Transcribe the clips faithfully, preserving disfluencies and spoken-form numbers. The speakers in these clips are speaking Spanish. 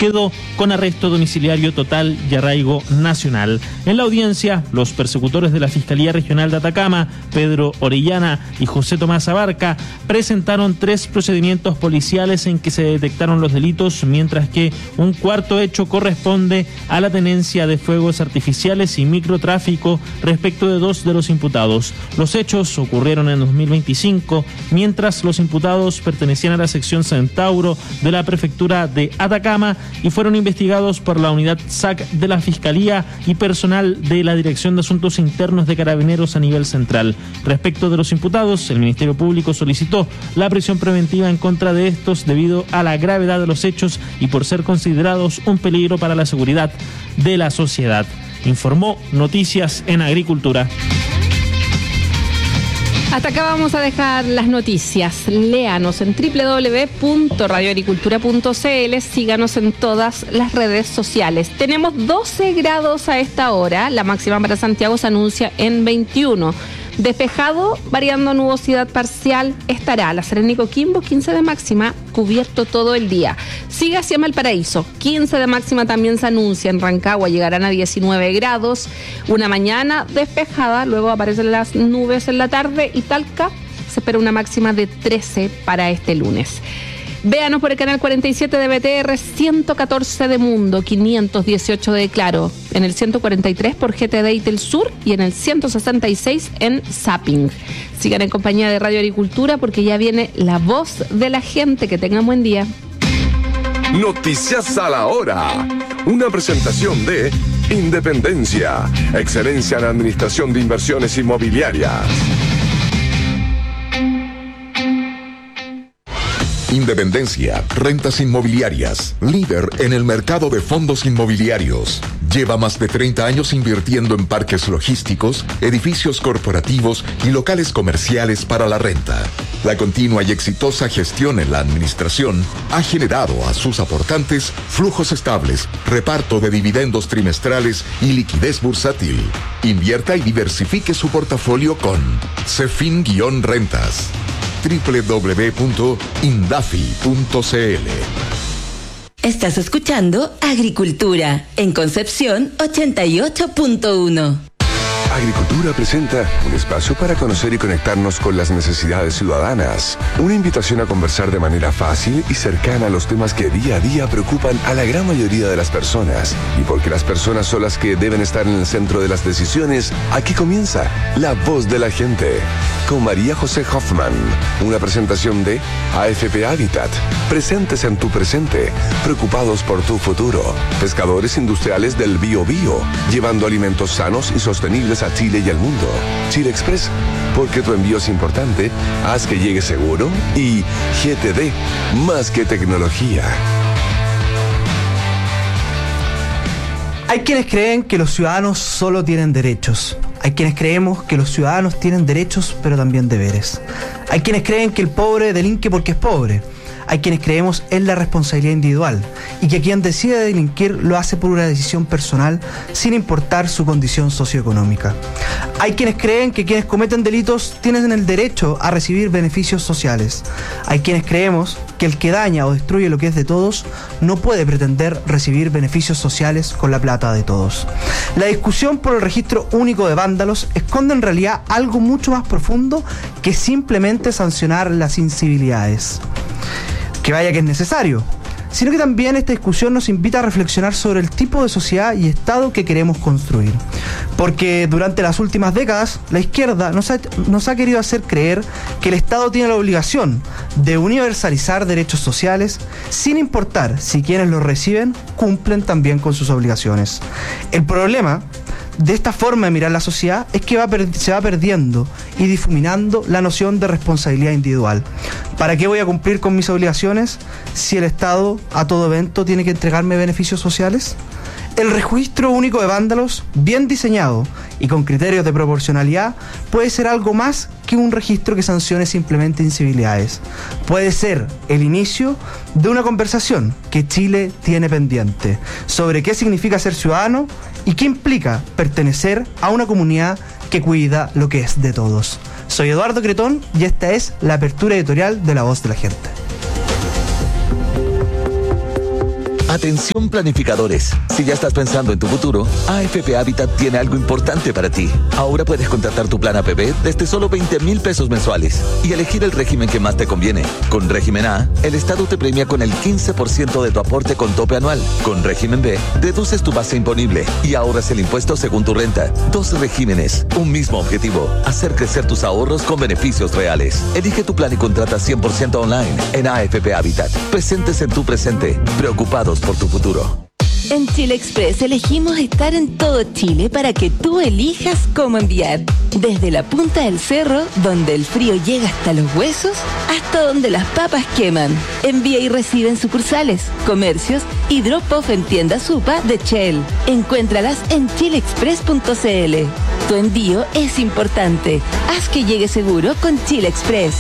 quedó con arresto domiciliario total y arraigo nacional. En la audiencia, los persecutores de la Fiscalía Regional de Atacama, Pedro Orellana y José Tomás Abarca, presentaron tres procedimientos policiales en que se detectaron los delitos, mientras que un cuarto hecho corresponde a la tenencia de fuegos artificiales y microtráfico respecto de dos de los imputados. Los hechos ocurrieron en dos mil veinticinco, mientras los imputados pertenecían a la sección Centauro de la Prefectura de Atacama y fueron investigados por la unidad S A C de la Fiscalía y personal de la Dirección de Asuntos Internos de Carabineros a nivel central. Respecto de los imputados, el Ministerio Público solicitó la prisión preventiva en contra de estos debido a la gravedad de los hechos y por ser considerados un peligro para la seguridad de la sociedad. Informó Noticias en Agricultura. Hasta acá vamos a dejar las noticias. Léanos en doble u doble u doble u punto radio agricultura punto c l. Síganos en todas las redes sociales. Tenemos doce grados a esta hora. La máxima para Santiago se anuncia en veintiuno. Despejado, variando nubosidad parcial, estará La Serena y Coquimbo, quince de máxima, cubierto todo el día. Sigue hacia Valparaíso, quince de máxima también se anuncia. En Rancagua llegarán a diecinueve grados. Una mañana despejada, luego aparecen las nubes en la tarde y Talca se espera una máxima de trece para este lunes. Véanos por el canal cuarenta y siete de B T R, ciento catorce de Mundo, quinientos dieciocho de Claro, en el ciento cuarenta y tres por G T D y Telsur y en el ciento sesenta y seis en Zapping. Sigan en compañía de Radio Agricultura porque ya viene la voz de la gente. Que tengan buen día. Noticias a la hora. Una presentación de Independencia, excelencia en administración de inversiones inmobiliarias. Independencia, rentas inmobiliarias, líder en el mercado de fondos inmobiliarios. Lleva más de treinta años invirtiendo en parques logísticos, edificios corporativos y locales comerciales para la renta. La continua y exitosa gestión en la administración ha generado a sus aportantes flujos estables, reparto de dividendos trimestrales y liquidez bursátil. Invierta y diversifique su portafolio con Cefin-Rentas. doble u doble u doble u punto indafi punto c l. Estás escuchando Agricultura en Concepción ochenta y ocho punto uno. Agricultura presenta un espacio para conocer y conectarnos con las necesidades ciudadanas. Una invitación a conversar de manera fácil y cercana a los temas que día a día preocupan a la gran mayoría de las personas. Y porque las personas son las que deben estar en el centro de las decisiones, aquí comienza La Voz de la Gente, con María José Hoffman. Una presentación de A F P Habitat. Presentes en tu presente, preocupados por tu futuro. Pescadores industriales del Bio Bio, llevando alimentos sanos y sostenibles a Chile y al mundo. Chile Express, porque tu envío es importante, haz que llegue seguro. Y G T D, más que tecnología. Hay quienes creen que los ciudadanos solo tienen derechos. Hay quienes creemos que los ciudadanos tienen derechos, pero también deberes. Hay quienes creen que el pobre delinque porque es pobre. Hay quienes creemos en la responsabilidad individual y que quien decide delinquir lo hace por una decisión personal sin importar su condición socioeconómica. Hay quienes creen que quienes cometen delitos tienen el derecho a recibir beneficios sociales. Hay quienes creemos que el que daña o destruye lo que es de todos no puede pretender recibir beneficios sociales con la plata de todos. La discusión por el registro único de vándalos esconde en realidad algo mucho más profundo que simplemente sancionar las incivilidades. Que vaya que es necesario, sino que también esta discusión nos invita a reflexionar sobre el tipo de sociedad y Estado que queremos construir. Porque durante las últimas décadas, la izquierda nos ha, nos ha querido hacer creer que el Estado tiene la obligación de universalizar derechos sociales, sin importar si quienes los reciben cumplen también con sus obligaciones. El problema de esta forma de mirar la sociedad es que va per- se va perdiendo y difuminando la noción de responsabilidad individual. ¿Para qué voy a cumplir con mis obligaciones si el Estado a todo evento tiene que entregarme beneficios sociales? El registro único de vándalos, bien diseñado y con criterios de proporcionalidad, puede ser algo más que un registro que sancione simplemente incivilidades. Puede ser el inicio de una conversación que Chile tiene pendiente sobre qué significa ser ciudadano y qué implica pertenecer a una comunidad que cuida lo que es de todos. Soy Eduardo Cretón y esta es la apertura editorial de La Voz de la Gente. Atención planificadores, si ya estás pensando en tu futuro, A F P Habitat tiene algo importante para ti. Ahora puedes contratar tu plan A P B desde solo veinte mil pesos mensuales y elegir el régimen que más te conviene. Con régimen A, el Estado te premia con el quince por ciento de tu aporte con tope anual. Con régimen B, deduces tu base imponible y ahorras el impuesto según tu renta. Dos regímenes, un mismo objetivo, hacer crecer tus ahorros con beneficios reales. Elige tu plan y contrata cien por ciento online en A F P Habitat. Presentes en tu presente, preocupados por tu futuro. En Chile Express elegimos estar en todo Chile para que tú elijas cómo enviar. Desde la punta del cerro, donde el frío llega hasta los huesos, hasta donde las papas queman. Envía y recibe en sucursales, comercios y drop-off en tiendas Supa de Shell. Encuéntralas en chile express punto c l. Tu envío es importante. Haz que llegue seguro con Chile Express.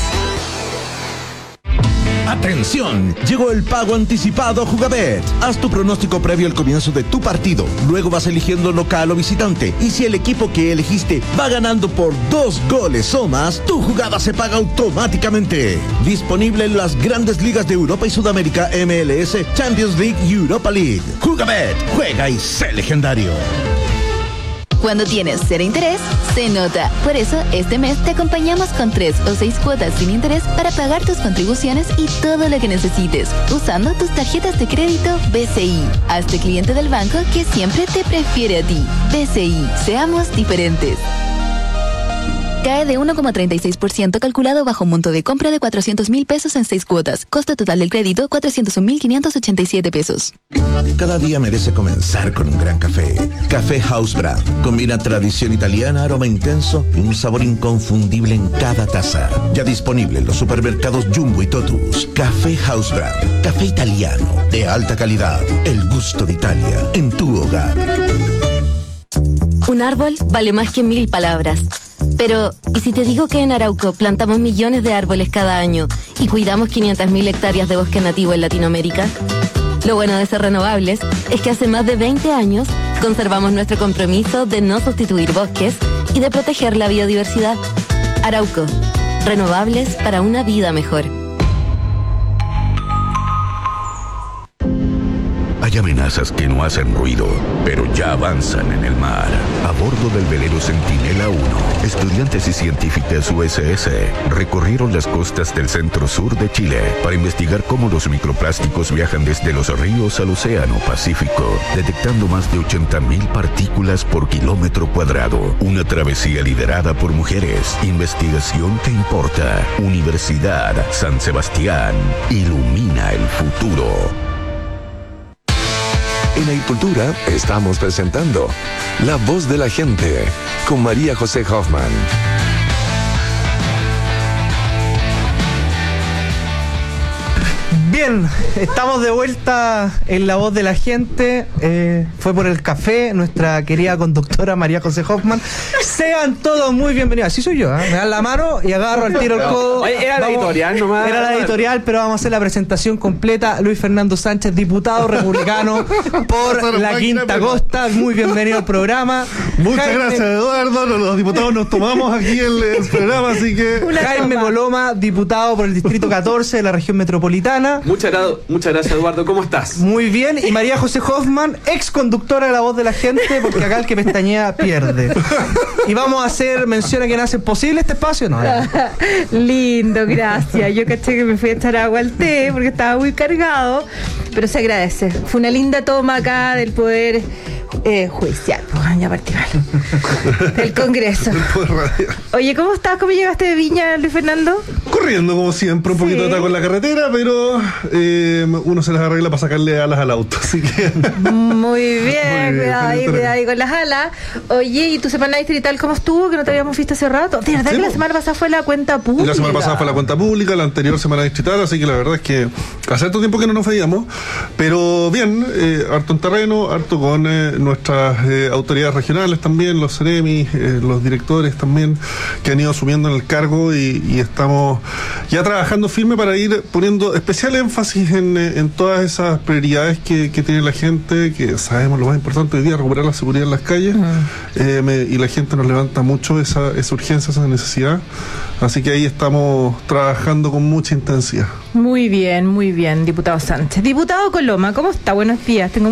¡Atención! Llegó el pago anticipado Jugabet. Haz tu pronóstico previo al comienzo de tu partido. Luego vas eligiendo local o visitante. Y si el equipo que elegiste va ganando por dos goles o más, tu jugada se paga automáticamente. Disponible en las grandes ligas de Europa y Sudamérica, M L S, Champions League y Europa League. Jugabet, juega y sé legendario. Cuando tienes cero interés, se nota. Por eso, este mes te acompañamos con tres o seis cuotas sin interés para pagar tus contribuciones y todo lo que necesites, usando tus tarjetas de crédito B C I. Hazte cliente del banco que siempre te prefiere a ti. B C I, seamos diferentes. Cae de uno coma treinta y seis por ciento calculado bajo un monto de compra de cuatrocientos mil pesos en seis cuotas. Costo total del crédito, cuatrocientos un mil quinientos ochenta y siete pesos. Cada día merece comenzar con un gran café. Café House Brand. Combina tradición italiana, aroma intenso y un sabor inconfundible en cada taza. Ya disponible en los supermercados Jumbo y Totus. Café House Brand. Café italiano de alta calidad. El gusto de Italia en tu hogar. Un árbol vale más que mil palabras. Pero, ¿y si te digo que en Arauco plantamos millones de árboles cada año y cuidamos quinientas mil hectáreas de bosque nativo en Latinoamérica? Lo bueno de ser renovables es que hace más de veinte años conservamos nuestro compromiso de no sustituir bosques y de proteger la biodiversidad. Arauco, renovables para una vida mejor. Hay amenazas que no hacen ruido, pero ya avanzan en el mar. A bordo del velero Centinela uno, estudiantes y científicas U S S recorrieron las costas del centro-sur de Chile para investigar cómo los microplásticos viajan desde los ríos al océano Pacífico, detectando más de ochenta mil partículas por kilómetro cuadrado. Una travesía liderada por mujeres. Investigación que importa. Universidad San Sebastián. Ilumina el futuro. En Agricultura estamos presentando La Voz de la Gente con María José Hoffman. Bien, estamos de vuelta en La Voz de la Gente. Eh, fue por el café nuestra querida conductora María José Hoffman. Sean todos muy bienvenidos. Así soy yo, ¿eh? Me dan la mano y agarro al tiro el codo. Oye, era Vamos, la editorial nomás. Era la editorial, pero vamos a hacer la presentación completa. Luis Fernando Sánchez, diputado republicano por la Quinta Costa. Muy bienvenido al programa. Muchas Jaime, gracias, Eduardo. Los diputados nos tomamos aquí el, el programa, así que... Jaime Coloma, diputado por el Distrito catorce de la región metropolitana. Muchas, muchas gracias, Eduardo. ¿Cómo estás? Muy bien. Y María José Hoffman, ex conductora de La Voz de la Gente, porque acá el que pestañea pierde. Y vamos a hacer mención a quien hace posible este espacio. No, lindo, gracias. Yo caché que me fui a echar agua al té porque estaba muy cargado, pero se agradece. Fue una linda toma acá del Poder eh, Judicial, pues, ya partí mal, del Congreso. Oye, ¿cómo estás? ¿Cómo llegaste de Viña, Luis Fernando? Corriendo, como siempre, un poquito Sí. de taco en la carretera, pero eh, uno se las arregla para sacarle alas al auto, así que... Muy bien, Muy bien, cuidado ahí, feliz cuidado ahí con las alas. Oye, ¿y tu semana distrital cómo estuvo? Que no te habíamos visto hace rato. ¿De verdad Sí, que la po. semana pasada fue la cuenta pública? La semana pasada fue la cuenta pública, la anterior semana distrital, así que la verdad es que hace harto tiempo que no nos veíamos, pero bien, eh, harto en terreno, harto con eh, nuestras eh, autoridades regionales también, los CEREMI, eh, los directores también, que han ido asumiendo en el cargo y, y estamos ya trabajando firme para ir poniendo especial énfasis en, en todas esas prioridades que, que tiene la gente, que sabemos lo más importante hoy día, recuperar la seguridad en las calles, uh-huh. eh, me, y la gente nos levanta mucho esa, esa urgencia, esa necesidad, así que ahí estamos trabajando con mucha intensidad. Muy bien, muy bien, diputado Sánchez. Diputado Coloma, ¿cómo está? Buenos días. Tengo